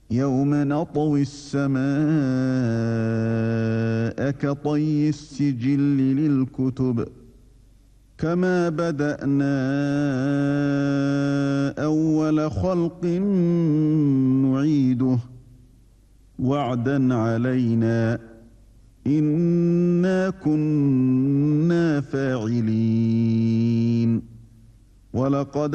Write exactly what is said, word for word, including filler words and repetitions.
يوم نطوي السماء كطي السجل للكتب كما بدأنا أول خلق نعيده وعدا علينا إنا كنا فاعلين ولقد